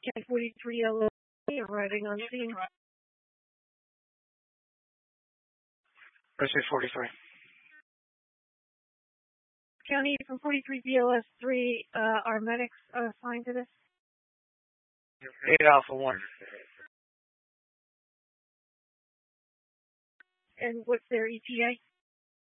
1043 LLC arriving on scene. Precinct 43. County from 43 BLS 3, our medics assigned to this? 8 Alpha 1. And what's their ETA?